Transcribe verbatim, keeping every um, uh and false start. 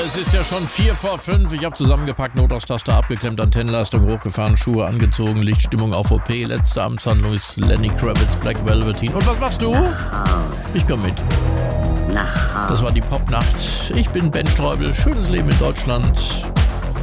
es ist ja schon vier vor fünf. Ich habe zusammengepackt, Notaustaschter abgeklemmt, Antennenleistung hochgefahren, Schuhe angezogen, Lichtstimmung auf O P. Letzte Amtshandlung ist Lenny Kravitz, Black Velveteen. Und was machst du? Ich komm mit. Das war die Popnacht. Ich bin Ben Streubel. Schönes Leben in Deutschland.